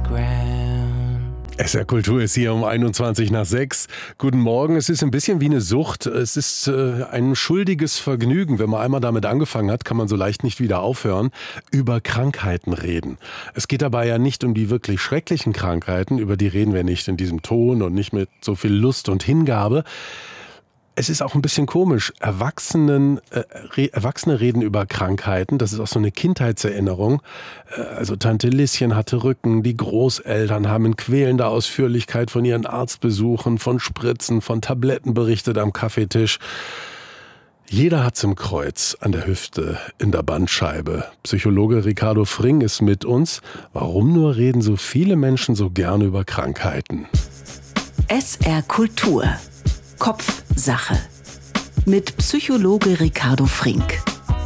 SR Kultur ist hier um 21 nach 6. Guten Morgen. Es ist ein bisschen wie eine Sucht. Es ist ein schuldiges Vergnügen. Wenn man einmal damit angefangen hat, kann man so leicht nicht wieder aufhören. Über Krankheiten reden. Es geht dabei ja nicht um die wirklich schrecklichen Krankheiten. Über die reden wir nicht in diesem Ton und nicht mit so viel Lust und Hingabe. Es ist auch ein bisschen komisch. Erwachsene reden über Krankheiten. Das ist auch so eine Kindheitserinnerung. Also Tante Lieschen hatte Rücken. Die Großeltern haben in quälender Ausführlichkeit von ihren Arztbesuchen, von Spritzen, von Tabletten berichtet am Kaffeetisch. Jeder hat's im Kreuz, an der Hüfte, in der Bandscheibe. Psychologe Ricardo Fring ist mit uns. Warum nur reden so viele Menschen so gerne über Krankheiten? SR Kultur. Kopfsache. Mit Psychologe Ricardo Frink.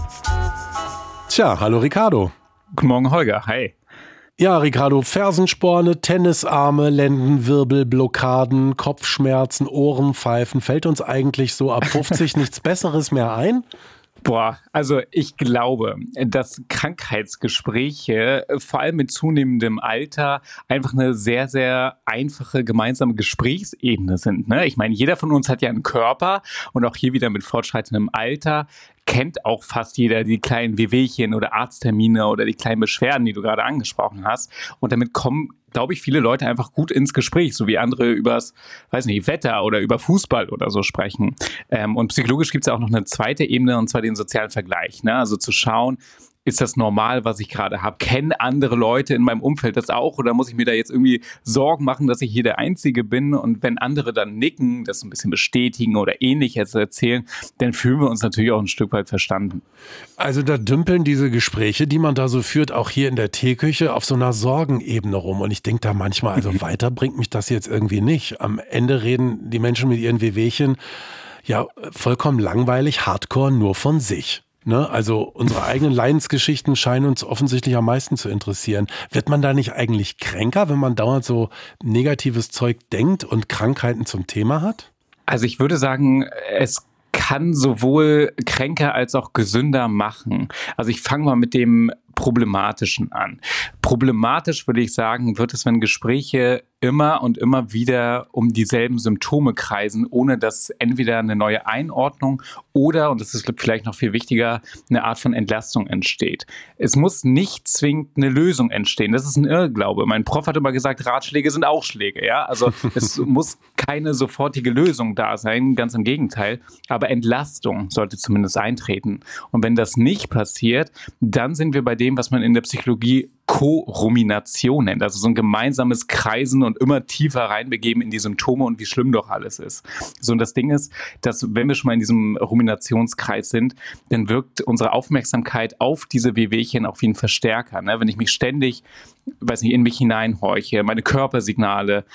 Tja, hallo Ricardo. Guten Morgen, Holger. Hi. Ja, Ricardo, Fersensporne, Tennisarme, Lendenwirbel, Blockaden, Kopfschmerzen, Ohrenpfeifen. Fällt uns eigentlich so ab 50 nichts Besseres mehr ein? Boah, also ich glaube, dass Krankheitsgespräche vor allem mit zunehmendem Alter einfach eine sehr, sehr einfache gemeinsame Gesprächsebene sind. Ne? Ich meine, jeder von uns hat ja einen Körper und auch hier wieder mit fortschreitendem Alter kennt auch fast jeder die kleinen Wehwehchen oder Arzttermine oder die kleinen Beschwerden, die du gerade angesprochen hast. Und damit kommen, glaube ich, viele Leute einfach gut ins Gespräch, so wie andere übers, weiß nicht, Wetter oder über Fußball oder so sprechen. Und psychologisch gibt es ja auch noch eine zweite Ebene, und zwar den sozialen Vergleich. Ne? Also zu schauen, ist das normal, was ich gerade habe? Kennen andere Leute in meinem Umfeld das auch? Oder muss ich mir da jetzt irgendwie Sorgen machen, dass ich hier der Einzige bin? Und wenn andere dann nicken, das ein bisschen bestätigen oder Ähnliches erzählen, dann fühlen wir uns natürlich auch ein Stück weit verstanden. Also da dümpeln diese Gespräche, die man da so führt, auch hier in der Teeküche, auf so einer Sorgenebene rum. Und ich denke da manchmal, also weiter bringt mich das jetzt irgendwie nicht. Am Ende reden die Menschen mit ihren Wehwehchen ja vollkommen langweilig, hardcore, nur von sich. Ne? Also unsere eigenen Leidensgeschichten scheinen uns offensichtlich am meisten zu interessieren. Wird man da nicht eigentlich kränker, wenn man dauernd so negatives Zeug denkt und Krankheiten zum Thema hat? Also ich würde sagen, es kann sowohl kränker als auch gesünder machen. Also ich fange mal mit dem Problematischen an. Problematisch, würde ich sagen, wird es, wenn Gespräche immer und immer wieder um dieselben Symptome kreisen, ohne dass entweder eine neue Einordnung oder, und das ist vielleicht noch viel wichtiger, eine Art von Entlastung entsteht. Es muss nicht zwingend eine Lösung entstehen. Das ist ein Irrglaube. Mein Prof hat immer gesagt, Ratschläge sind auch Schläge. Ja? Also es muss keine sofortige Lösung da sein, ganz im Gegenteil. Aber Entlastung sollte zumindest eintreten. Und wenn das nicht passiert, dann sind wir bei dem, was man in der Psychologie Co-Rumination nennt, also so ein gemeinsames Kreisen und immer tiefer reinbegeben in die Symptome und wie schlimm doch alles ist. So, und das Ding ist, dass wenn wir schon mal in diesem Ruminationskreis sind, dann wirkt unsere Aufmerksamkeit auf diese Wehwehchen auch wie ein Verstärker. Ne? Wenn ich mich ständig, weiß nicht, in mich hineinhorche, auf meine Körpersignale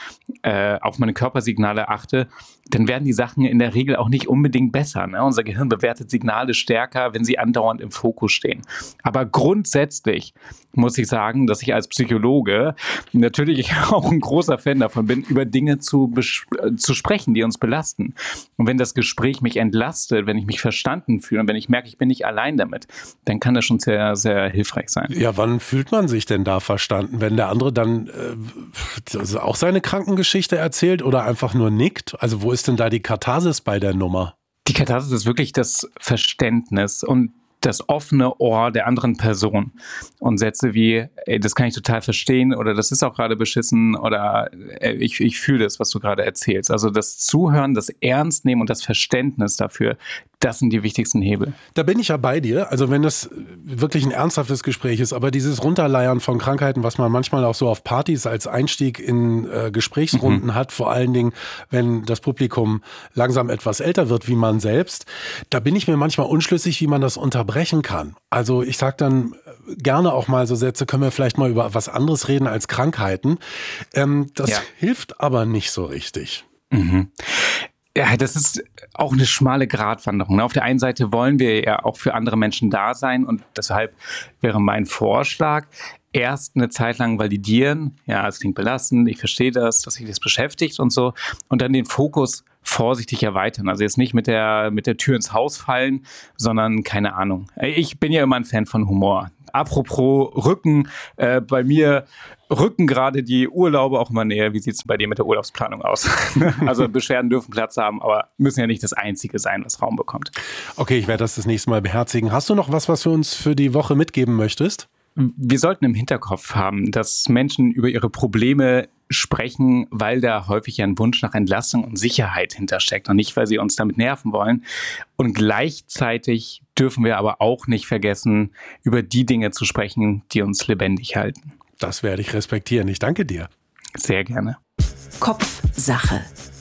achte, dann werden die Sachen in der Regel auch nicht unbedingt besser. Ne? Unser Gehirn bewertet Signale stärker, wenn sie andauernd im Fokus stehen. Aber grundsätzlich muss ich sagen, dass ich als Psychologe natürlich auch ein großer Fan davon bin, über Dinge zu sprechen, die uns belasten. Und wenn das Gespräch mich entlastet, wenn ich mich verstanden fühle und wenn ich merke, ich bin nicht allein damit, dann kann das schon sehr, sehr hilfreich sein. Ja, wann fühlt man sich denn da verstanden? Wenn der andere dann auch seine Krankengeschichte erzählt oder einfach nur nickt? Also wo ist denn da die Katharsis bei der Nummer? Die Katharsis ist wirklich das Verständnis und das offene Ohr der anderen Person und Sätze wie, ey, das kann ich total verstehen oder das ist auch gerade beschissen oder ich fühle das, was du gerade erzählst. Also das Zuhören, das Ernstnehmen und das Verständnis dafür, das sind die wichtigsten Hebel. Da bin ich ja bei dir. Also wenn das wirklich ein ernsthaftes Gespräch ist, aber dieses Runterleiern von Krankheiten, was man manchmal auch so auf Partys als Einstieg in Gesprächsrunden hat, vor allen Dingen, wenn das Publikum langsam etwas älter wird wie man selbst, da bin ich mir manchmal unschlüssig, wie man das unterbrechen kann. Also ich sage dann gerne auch mal so Sätze, können wir vielleicht mal über was anderes reden als Krankheiten. Das hilft aber nicht so richtig. Mhm. Ja, das ist auch eine schmale Gratwanderung. Auf der einen Seite wollen wir ja auch für andere Menschen da sein und deshalb wäre mein Vorschlag, erst eine Zeit lang validieren, ja, es klingt belastend, ich verstehe das, dass sich das beschäftigt und so, und dann den Fokus vorsichtig erweitern. Also jetzt nicht mit der Tür ins Haus fallen, sondern keine Ahnung. Ich bin ja immer ein Fan von Humor. Apropos Rücken, bei mir rücken gerade die Urlaube auch immer näher. Wie sieht es bei dir mit der Urlaubsplanung aus? Also Beschwerden dürfen Platz haben, aber müssen ja nicht das Einzige sein, was Raum bekommt. Okay, ich werde das nächste Mal beherzigen. Hast du noch was du uns für die Woche mitgeben möchtest? Wir sollten im Hinterkopf haben, dass Menschen über ihre Probleme sprechen, weil da häufig ein Wunsch nach Entlastung und Sicherheit hintersteckt und nicht, weil sie uns damit nerven wollen. Und gleichzeitig dürfen wir aber auch nicht vergessen, über die Dinge zu sprechen, die uns lebendig halten. Das werde ich respektieren. Ich danke dir. Sehr gerne. Kopfsache.